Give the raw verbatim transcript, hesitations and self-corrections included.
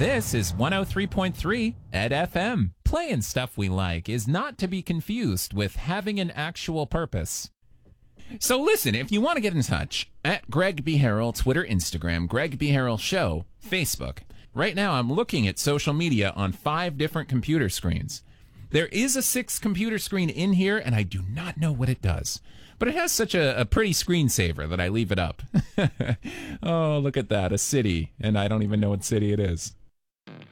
This is one oh three point three Ed F M. Playing stuff we like is not to be confused with having an actual purpose. So listen, if you want to get in touch, at Greg B. Harrell, Twitter, Instagram, Greg B. Harrell Show, Facebook. Right now I'm looking at social media on five different computer screens. There is a sixth computer screen in here, and I do not know what it does. But it has such a, a pretty screensaver that I leave it up. Oh, look at that, a city, and I don't even know what city it is.